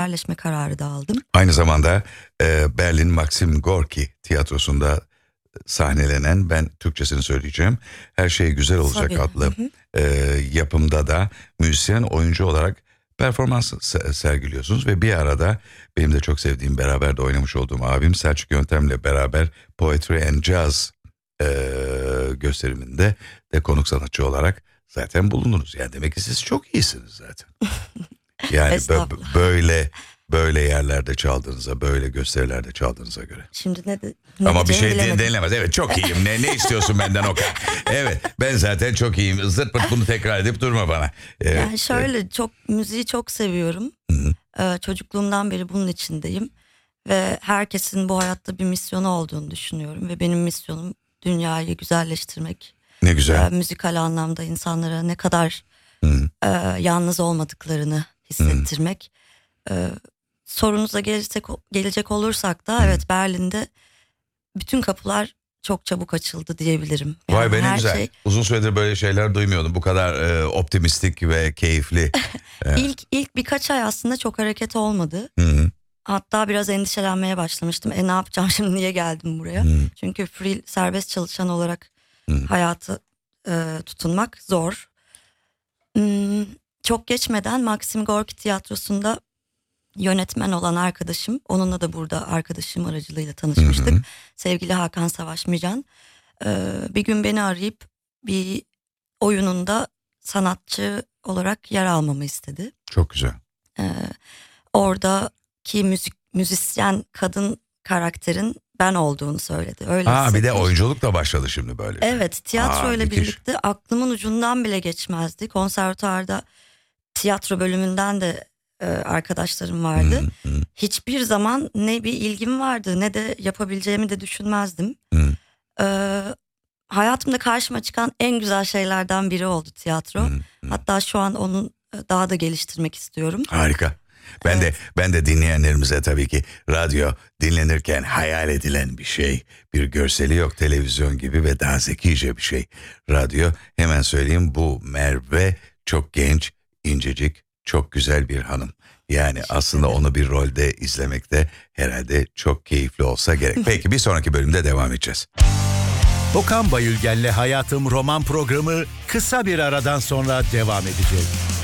yerleşme kararı da aldım. Aynı zamanda Berlin Maxim Gorki tiyatrosunda sahnelenen, ben Türkçesini söyleyeceğim, Her Şey Güzel Olacak Tabii. adlı yapımda da müzisyen, oyuncu olarak performans sergiliyorsunuz ve bir arada benim de çok sevdiğim, beraber de oynamış olduğum abim Selçuk Yöntem'le beraber Poetry and Jazz gösteriminde de konuk sanatçı olarak zaten bulundunuz. Yani demek ki siz çok iyisiniz zaten. Yani Estağfurullah. böyle yerlerde çaldığınıza, böyle gösterilerde çaldığınıza göre. Şimdi ne Ama bir diyeceğimi şey bilemedim. denilemez. Evet, çok iyiyim. Ne istiyorsun benden o kadar? Evet, ben zaten çok iyiyim. Zırt pırt bunu tekrar edip durma bana. Evet, Yani şöyle, müziği çok seviyorum. Çocukluğumdan beri bunun içindeyim. Ve herkesin bu hayatta bir misyonu olduğunu düşünüyorum. Ve benim misyonum dünyayı güzelleştirmek. ne güzel. Müzikal anlamda insanlara ne kadar yalnız olmadıklarını hissettirmek. Sorunuza gelecek olursak da evet, Berlin'de bütün kapılar çok çabuk açıldı diyebilirim. Yani Vay be, ne her güzel. şey, Uzun süredir böyle şeyler duymuyordum. Bu kadar optimistik ve keyifli. ilk birkaç ay aslında çok hareket olmadı. Hatta biraz endişelenmeye başlamıştım. Ne yapacağım şimdi, niye geldim buraya? Çünkü serbest çalışan olarak hayatı tutunmak zor. Çok geçmeden Maxim Gorki tiyatrosunda yönetmen olan arkadaşım, onunla da burada arkadaşım aracılığıyla tanışmıştık. Sevgili Hakan Savaşmayan bir gün beni arayıp bir oyununda sanatçı olarak yer almamı istedi. Çok güzel. Oradaki müzisyen kadın karakterin ben olduğunu söyledi. Öyle Bir de hissetmiş. oyunculuk da başladı şimdi böyle. Evet, tiyatro ile müthiş. birlikte aklımın ucundan bile geçmezdi. Konservatuarda tiyatro bölümünden de arkadaşlarım vardı. Hiçbir zaman ne bir ilgim vardı ne de yapabileceğimi de düşünmezdim. Hayatımda karşıma çıkan en güzel şeylerden biri oldu tiyatro. Hatta şu an onu daha da geliştirmek istiyorum. Harika. Ben de dinleyenlerimize, tabii ki radyo dinlenirken hayal edilen bir şey. Bir görseli yok, televizyon gibi ve daha zekice bir şey. Radyo, hemen söyleyeyim, bu Merve çok genç, incecik, çok güzel bir hanım. Yani aslında onu bir rolde izlemekte herhalde çok keyifli olsa gerek. Peki, bir sonraki bölümde devam edeceğiz. Okan Bayülgen'le Hayatım roman programı kısa bir aradan sonra devam edecek.